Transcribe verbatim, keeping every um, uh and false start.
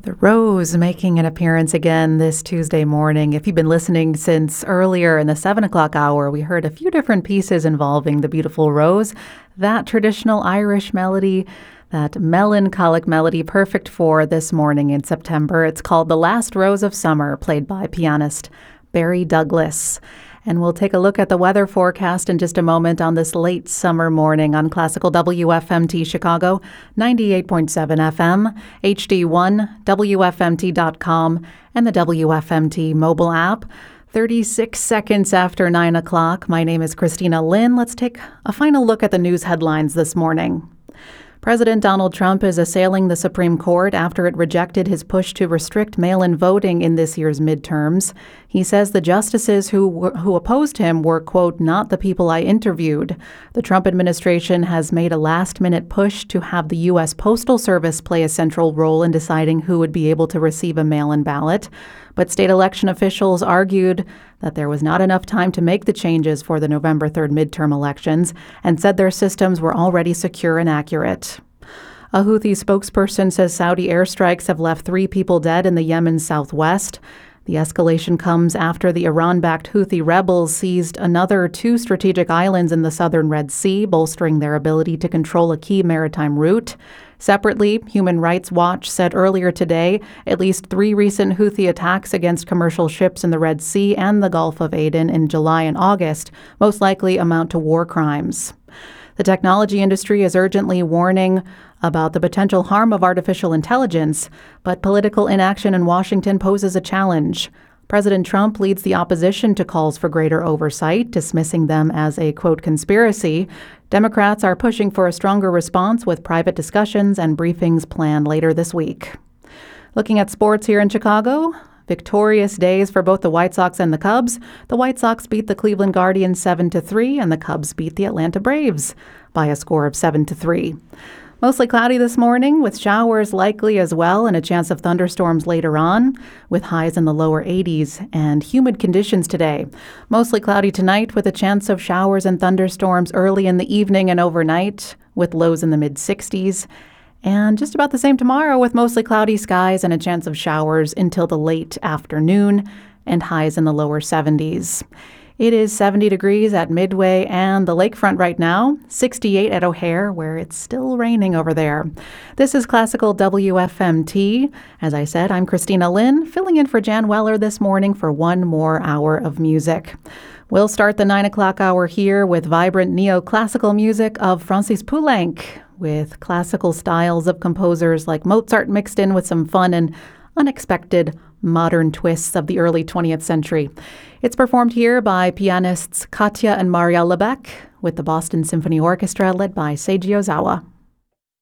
The Rose making an appearance again this Tuesday morning. If you've been listening since earlier in the seven o'clock hour, we heard a few different pieces involving the beautiful Rose, that traditional Irish melody, that melancholic melody perfect for this morning in September. It's called The Last Rose of Summer, played by pianist Barry Douglas. And we'll take a look at the weather forecast in just a moment on this late summer morning on Classical W F M T Chicago, ninety-eight point seven F M, H D one, W F M T dot com, and the W F M T mobile app. thirty-six seconds after nine o'clock. My name is Christina Lynn. Let's take a final look at the news headlines this morning. President Donald Trump is assailing the Supreme Court after it rejected his push to restrict mail-in voting in this year's midterms. He says the justices who who opposed him were, quote, not the people I interviewed. The Trump administration has made a last-minute push to have the U S Postal Service play a central role in deciding who would be able to receive a mail-in ballot. But state election officials argued that there was not enough time to make the changes for the November third midterm elections and said their systems were already secure and accurate. A Houthi spokesperson says Saudi airstrikes have left three people dead in the Yemen southwest. The escalation comes after the Iran-backed Houthi rebels seized another two strategic islands in the southern Red Sea, bolstering their ability to control a key maritime route. Separately, Human Rights Watch said earlier today at least three recent Houthi attacks against commercial ships in the Red Sea and the Gulf of Aden in July and August most likely amount to war crimes. The technology industry is urgently warning about the potential harm of artificial intelligence, but political inaction in Washington poses a challenge. President Trump leads the opposition to calls for greater oversight, dismissing them as a, quote, conspiracy. Democrats are pushing for a stronger response with private discussions and briefings planned later this week. Looking at sports here in Chicago, victorious days for both the White Sox and the Cubs. The White Sox beat the Cleveland Guardians seven to three, and the Cubs beat the Atlanta Braves by a score of seven to three. Mostly cloudy this morning, with showers likely as well and a chance of thunderstorms later on, with highs in the lower eighties, and humid conditions today. Mostly cloudy tonight with a chance of showers and thunderstorms early in the evening and overnight, with lows in the mid-sixties. And just about the same tomorrow with mostly cloudy skies and a chance of showers until the late afternoon and highs in the lower seventies. It is seventy degrees at Midway and the lakefront right now, sixty-eight at O'Hare, where it's still raining over there. This is Classical W F M T. As I said, I'm Christina Lynn, filling in for Jan Weller this morning for one more hour of music. We'll start the nine o'clock hour here with vibrant neoclassical music of Francis Poulenc, with classical styles of composers like Mozart mixed in with some fun and unexpected modern twists of the early twentieth century. It's performed here by pianists Katya and Maria Lebec with the Boston Symphony Orchestra led by Seiji Ozawa.